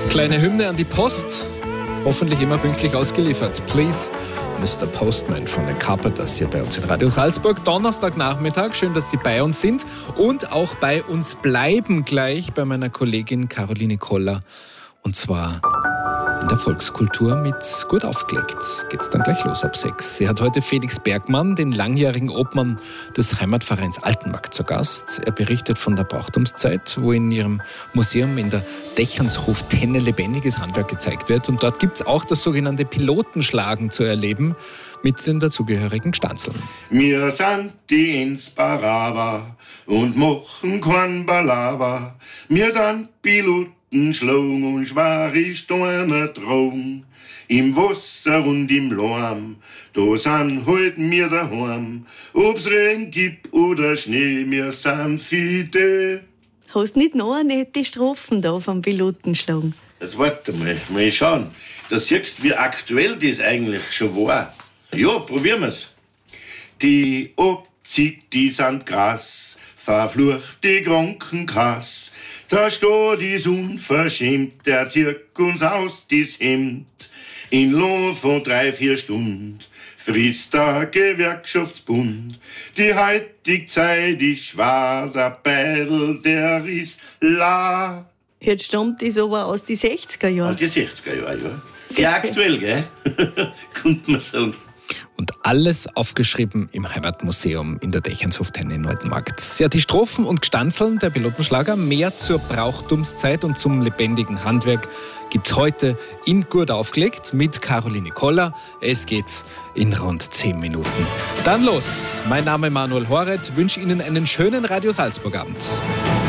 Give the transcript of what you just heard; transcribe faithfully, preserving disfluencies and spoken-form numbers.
Kleine Hymne an die Post, hoffentlich immer pünktlich ausgeliefert. Please, Mister Postman von den Carpenters hier bei uns in Radio Salzburg. Donnerstagnachmittag, schön, dass Sie bei uns sind und auch bei uns bleiben gleich bei meiner Kollegin Caroline Koller. Und zwar in der Volkskultur mit Gut aufgelegt. Geht's dann gleich los ab sechs. Sie hat heute Felix Bergmann, den langjährigen Obmann des Heimatvereins Altenmarkt, zu Gast. Er berichtet von der Brauchtumszeit, wo in ihrem Museum in der Dächernshof-Tenne lebendiges Handwerk gezeigt wird. Und dort gibt's auch das sogenannte Pilotenschlagen zu erleben mit den dazugehörigen Stanzeln. Wir sind die Insparava und machen kein Balava. Wir dann Piloten Schlang und schwere Steine tragen, im Wasser und im Lärm, da sind halt wir daheim. Ob's Regen gibt oder Schnee, wir sind fidel. Hast nicht noch eine nette Strophen da vom Pilotenschlagen? Jetzt warte mal, mal schauen. Da siehst du, wie aktuell das eigentlich schon war. Ja, probieren wir's. Die Obzig, die sind krass, verflucht die Krankenkasse. Da steht is unverschämt, der zirkt uns aus dis Hemd. In Lohn von drei, vier Stunden frisst der Gewerkschaftsbund. Die heutige Zeit ist schwer, der Beidel, der ist la. Jetzt stammt das aber aus den sechziger Jahren. Aus die sechziger Jahre, ja. Sehr aktuell, gell? Könnte man sagen. Und alles aufgeschrieben im Heimatmuseum in der Dächernshof-Tenne in Altenmarkt. Ja, die Strophen und Gstanzeln der Pilotenschlager, mehr zur Brauchtumszeit und zum lebendigen Handwerk gibt's heute in Gut aufgelegt mit Caroline Koller. Es geht in rund zehn Minuten. Dann los. Mein Name ist Manuel Horet, wünsche Ihnen einen schönen Radio Salzburg-Abend.